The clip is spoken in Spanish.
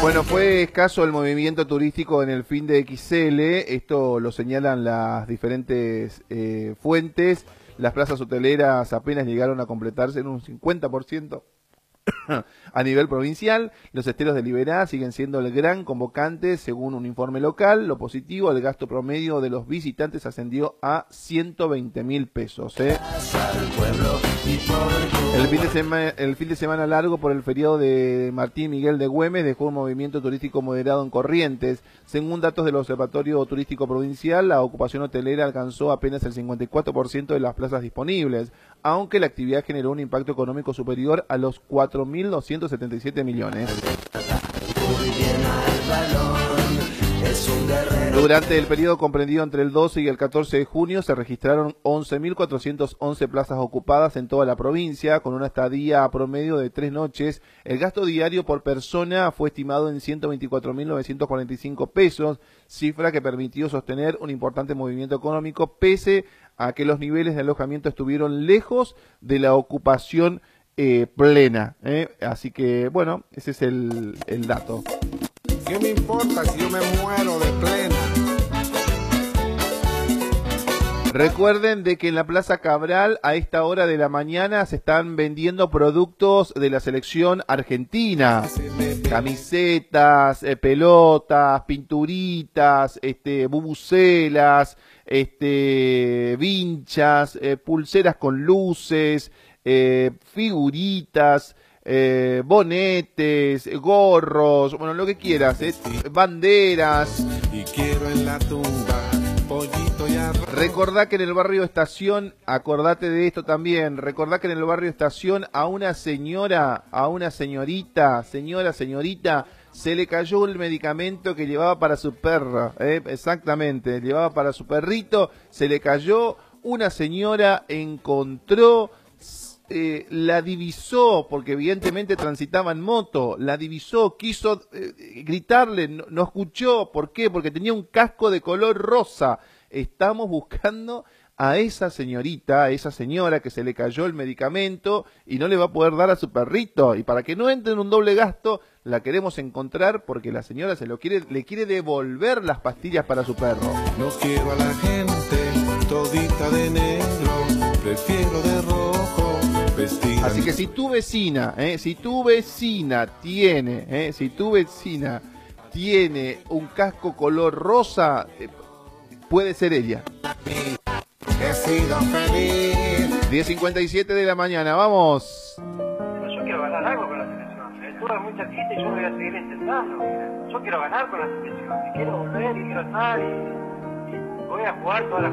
Bueno, fue escaso el movimiento turístico en el fin de XL, esto lo señalan las diferentes fuentes. Las plazas hoteleras apenas llegaron a completarse en un 50%. A nivel provincial, los esteros de Liberá siguen siendo el gran convocante según un informe local. Lo positivo, el gasto promedio de los visitantes ascendió a 120.000 pesos. El fin de semana largo por el feriado de Martín Miguel de Güemes dejó un movimiento turístico moderado en Corrientes. Según datos del Observatorio Turístico Provincial, la ocupación hotelera alcanzó apenas el 54% de las plazas disponibles, aunque la actividad generó un impacto económico superior a los 4.277 millones. Durante el periodo comprendido entre el 12 y el 14 de junio se registraron 11.411 plazas ocupadas en toda la provincia, con una estadía promedio de 3 noches. El gasto diario por persona fue estimado en 124.945 pesos, cifra que permitió sostener un importante movimiento económico, pese a que los niveles de alojamiento estuvieron lejos de la ocupación plena. Así que, bueno, ese es el dato. ¿Qué me importa si yo me muero de plena? Recuerden de que en la Plaza Cabral a esta hora de la mañana se están vendiendo productos de la selección argentina. Camisetas, pelotas, pinturitas, bubucelas, vinchas, pulseras con luces, figuritas, bonetes, gorros, bueno, lo que quieras, banderas. Y quiero en la tumba pollito y arroz. Recordá que en el barrio Estación, acordate de esto también, recordá que en el barrio Estación a una señorita, señorita, se le cayó el medicamento que llevaba para su perro, exactamente, llevaba para su perrito, se le cayó, una señora encontró, la divisó, porque evidentemente transitaba en moto, la divisó, quiso gritarle, no escuchó. ¿Por qué? Porque tenía un casco de color rosa. Estamos buscando a esa señorita, a esa señora que se le cayó el medicamento y no le va a poder dar a su perrito. Y para que no entre en un doble gasto, la queremos encontrar porque la señora le quiere devolver las pastillas para su perro. No quiero a la gente todita de negro, prefiero de rojo. Así que si tu vecina tiene un casco color rosa, puede ser ella. He sido feliz. 10:57 de la mañana, vamos. Yo quiero ganar algo con la selección. Tú eres muy cerquita y yo voy a seguir intentando. Yo quiero ganar con la selección. Y quiero volver y quiero estar y voy a jugar todas las